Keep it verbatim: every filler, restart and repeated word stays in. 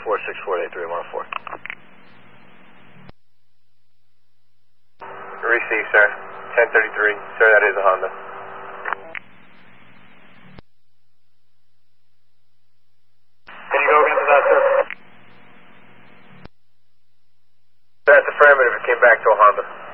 four six four eight three one four. Receive, sir. ten thirty-three. Sir, that is a Honda. Can you go again to that, sir? That's affirmative. It came back to a Honda.